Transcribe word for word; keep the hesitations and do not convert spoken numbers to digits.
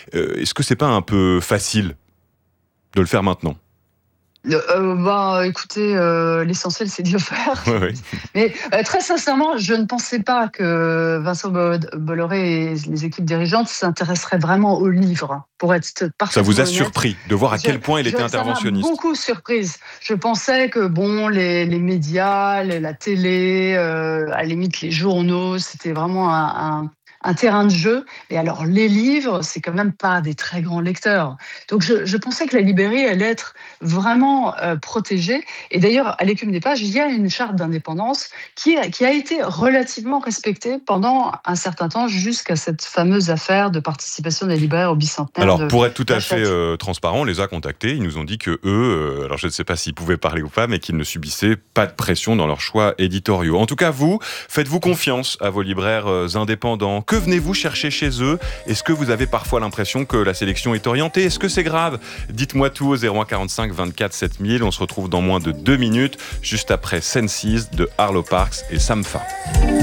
Euh, est-ce que c'est pas un peu facile de le faire maintenant ? Euh, bah, écoutez, euh, l'essentiel c'est de le faire. Ouais, ouais. Mais euh, très sincèrement, je ne pensais pas que Vincent Bolloré et les équipes dirigeantes s'intéresseraient vraiment au livre, pour être parfaitement Ça vous a honnête. surpris de voir à Je, quel point il je, était ça m'a interventionniste. beaucoup surprise. Je pensais que bon, les, les médias, les- la télé, euh, à la limite les journaux, c'était vraiment un, un, un terrain de jeu. Et alors les livres, c'est quand même pas des très grands lecteurs. Donc je, je pensais que la librairie allait être vraiment euh, protégée. Et d'ailleurs, à l'écume des pages, il y a une charte d'indépendance qui a, qui a été relativement respectée pendant un certain temps, jusqu'à cette fameuse affaire de participation des libraires au bicentenaire Alors, de pour être tout à fait Hachette. euh, transparent, on les a contactés. Ils nous ont dit que eux, euh, alors je ne sais pas s'ils pouvaient parler ou pas, mais qu'ils ne subissaient pas de pression dans leurs choix éditoriaux. En tout cas, vous, faites-vous confiance à vos libraires euh, indépendants. Que venez-vous chercher chez eux ? Est-ce que vous avez parfois l'impression que la sélection est orientée ? Est-ce que c'est grave ? Dites-moi tout au zéro un quarante-cinq vingt-quatre sept mille. On se retrouve dans moins de deux minutes, juste après Senses de Arlo Parks et Sampha.